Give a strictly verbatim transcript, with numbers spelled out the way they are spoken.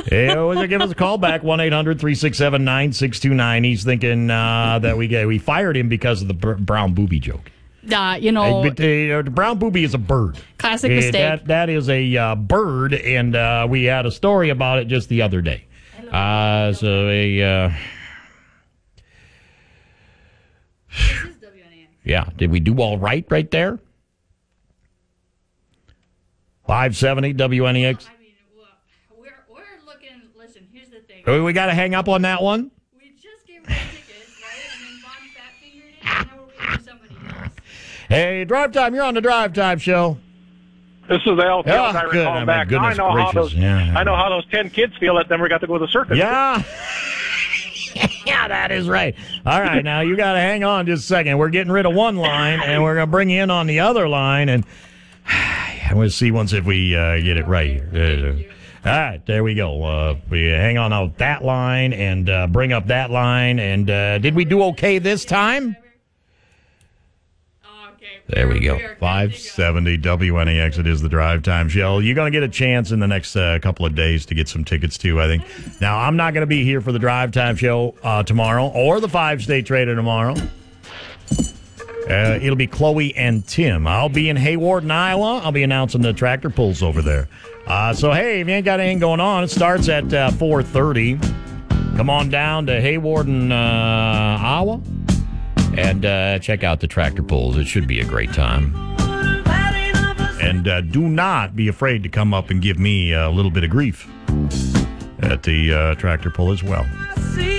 Hey, always give us a call back, one eight hundred three six seven nine six two nine. He's thinking uh, that we we fired him because of the br- brown booby joke. Uh, you know, Uh, but, uh, the brown booby is a bird. Classic Uh, mistake. That, that is a uh, bird, and uh, we had a story about it just the other day. Uh, so a... Uh, yeah, did we do all right right there? five seventy W N E X. I mean, well, we're, we're looking, listen, here's the thing. Oh, we got to hang up on that one? We just gave away tickets, right? And then Von fat fingered it, and now we're waiting for somebody else. Hey, Drive Time, you're on the Drive Time show. This is Al. Oh, I good. recall I mean, back. Now I goodness know how gracious. those. Yeah. I know how those ten kids feel that never got to go to the circus. Yeah. Yeah, that is right. All right, now you got to hang on just a second. We're getting rid of one line, and we're going to bring you in on the other line, and we'll see once if we uh, get it right here. Uh, all right, there we go. Uh, we hang on out that line and uh, bring up that line. And uh, did we do okay this time? There we go. five seventy W N E X. It is the Drive Time Show. You're going to get a chance in the next uh, couple of days to get some tickets, too, I think. Now, I'm not going to be here for the Drive Time Show uh, tomorrow or the five-state trader tomorrow. Uh, it'll be Chloe and Tim. I'll be in Hawarden, Iowa. I'll be announcing the tractor pulls over there. Uh, so, hey, if you ain't got anything going on, it starts at uh, four thirty. Come on down to Hawarden, uh, Iowa. And uh, check out the tractor pulls. It should be a great time. And uh, do not be afraid to come up and give me a little bit of grief at the uh, tractor pull as well.